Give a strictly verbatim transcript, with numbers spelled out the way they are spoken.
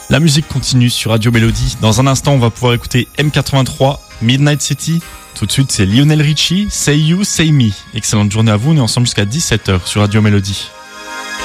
La musique continue sur Radio Mélodie. Dans un instant, on va pouvoir écouter M quatre-vingt-trois, Midnight City. Tout de suite, c'est Lionel Richie, Say You, Say Me. Excellente journée à vous, on est ensemble jusqu'à dix-sept heures sur Radio Mélodie.